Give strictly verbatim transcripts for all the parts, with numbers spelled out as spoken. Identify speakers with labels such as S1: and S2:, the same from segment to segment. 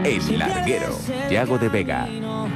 S1: El Larguero, Yago de Vega.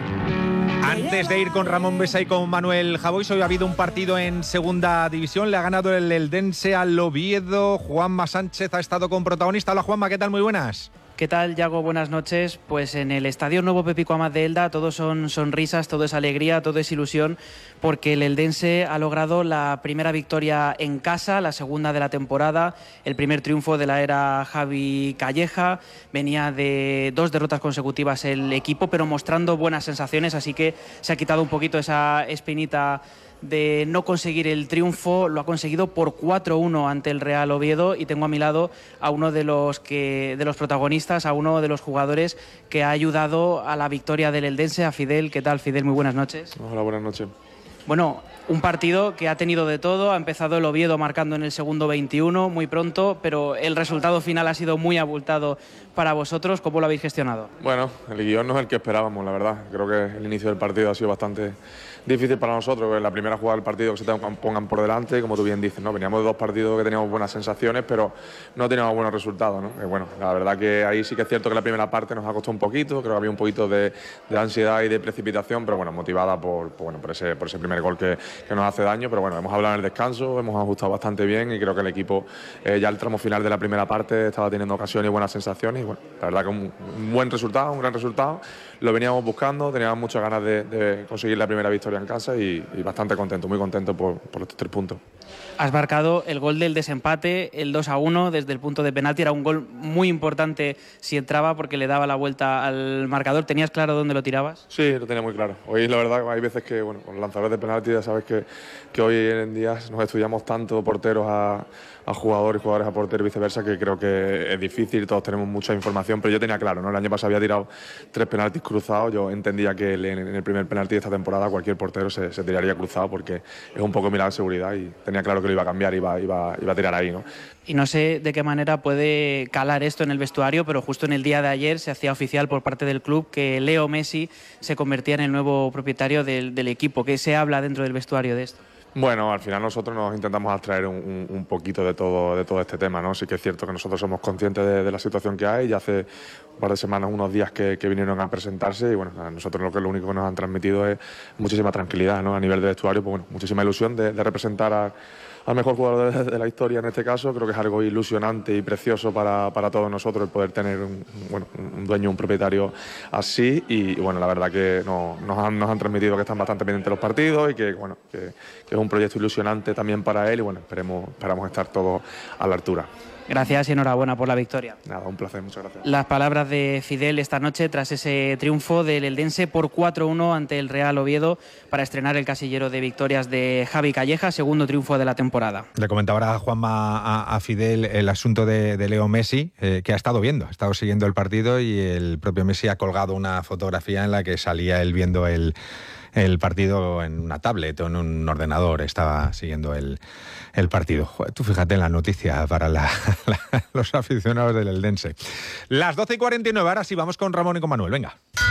S2: Antes de ir con Ramón Besa y con Manuel Javois, hoy ha habido un partido en segunda división. Le ha ganado el Eldense al Oviedo. Juanma Sánchez ha estado con protagonista. Hola Juanma, ¿qué tal? Muy buenas.
S3: ¿Qué tal, Yago? Buenas noches. Pues en el Estadio Nuevo Pepico Amat de Elda todo son sonrisas, todo es alegría, todo es ilusión, porque el Eldense ha logrado la primera victoria en casa, la segunda de la temporada, el primer triunfo de la era Javi Calleja. Venía de dos derrotas consecutivas el equipo, pero mostrando buenas sensaciones, así que se ha quitado un poquito esa espinita de no conseguir el triunfo. Lo ha conseguido por cuatro uno ante el Real Oviedo, y tengo a mi lado a uno de los que de los protagonistas, a uno de los jugadores que ha ayudado a la victoria del Eldense, a Fidel. ¿Qué tal, Fidel? Muy buenas noches.
S4: Hola, buenas noches.
S3: Bueno, un partido que ha tenido de todo. Ha empezado el Oviedo marcando en el segundo veintiuno, muy pronto, pero el resultado final ha sido muy abultado para vosotros. ¿Cómo lo habéis gestionado?
S4: Bueno, el guión no es el que esperábamos, la verdad. Creo que el inicio del partido ha sido bastante difícil para nosotros. En la primera jugada del partido que se te pongan por delante, como tú bien dices, ¿no? Veníamos de dos partidos que teníamos buenas sensaciones, pero no teníamos buenos resultados, ¿no? Y bueno, la verdad que ahí sí que es cierto que la primera parte nos ha costado un poquito. Creo que había un poquito de, de ansiedad y de precipitación, pero bueno, motivada por, por, bueno, por, ese, por ese primer gol que, que nos hace daño. Pero bueno, hemos hablado en el descanso, hemos ajustado bastante bien y creo que el equipo eh, ya el tramo final de la primera parte estaba teniendo ocasiones y buenas sensaciones. Y bueno, la verdad que un, un buen resultado, un gran resultado. Lo veníamos buscando, teníamos muchas ganas de, de conseguir la primera victoria en casa y, y bastante contento, muy contento por, por estos tres puntos.
S3: Has marcado el gol del desempate, el dos a uno desde el punto de penalti. Era un gol muy importante si entraba, porque le daba la vuelta al marcador. ¿Tenías claro dónde lo tirabas?
S4: Sí, lo tenía muy claro. Hoy la verdad hay veces que, bueno, con los lanzadores de penalti ya sabes que, que hoy en día nos estudiamos tanto porteros a, a jugadores, jugadores a porteros y viceversa, que creo que es difícil, todos tenemos mucha información, pero yo tenía claro, ¿no? El año pasado había tirado tres penaltis cruzados. Yo entendía que en el primer penalti de esta temporada cualquier portero se, se tiraría cruzado, porque es un poco mirar de seguridad, y tenía claro que lo iba a cambiar, iba, iba, iba a tirar ahí, ¿no?
S3: Y no sé de qué manera puede calar esto en el vestuario, pero justo en el día de ayer se hacía oficial por parte del club que Leo Messi se convertía en el nuevo propietario del, del equipo. ¿Qué se habla dentro del vestuario de esto?
S4: Bueno, al final nosotros nos intentamos abstraer un, un, un poquito de todo, de todo este tema, ¿no? Sí que es cierto que nosotros somos conscientes de, de la situación que hay. Ya hace un par de semanas, unos días que, que vinieron a presentarse, y bueno, a nosotros lo que lo único que nos han transmitido es muchísima tranquilidad, ¿no? A nivel de vestuario, pues bueno, muchísima ilusión de, de representar a al mejor jugador de, de la historia en este caso. Creo que es algo ilusionante y precioso para, para todos nosotros el poder tener un, bueno, un dueño, un propietario así. Y, y bueno, la verdad que no, nos, han, nos han transmitido que están bastante pendientes de los partidos y que, bueno, que, que es un proyecto ilusionante también para él, y bueno, esperemos, esperamos estar todos a la altura.
S3: Gracias y enhorabuena por la victoria.
S4: Nada, un placer, muchas gracias.
S3: Las palabras de Fidel esta noche tras ese triunfo del Eldense por cuatro uno ante el Real Oviedo para estrenar el casillero de victorias de Javi Calleja, segundo triunfo de la temporada.
S2: Le comentaba ahora Juanma a, a Fidel el asunto de, de Leo Messi, eh, que ha estado viendo, ha estado siguiendo el partido, y el propio Messi ha colgado una fotografía en la que salía él viendo el el partido en una tablet o en un ordenador. Estaba siguiendo el, el partido. Joder, tú fíjate en la noticia para la, la, los aficionados del Eldense. Las doce y cuarenta y nueve, ahora sí vamos con Ramón y con Manuel, venga.